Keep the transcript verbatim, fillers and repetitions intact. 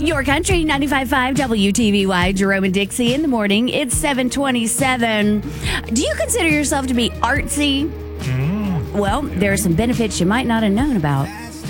Your Country, ninety-five point five W T V Y, Jerome and Dixie in the morning. It's seven twenty-seven. Do you consider yourself to be artsy? Mm. Well, there are some benefits you might not have known about.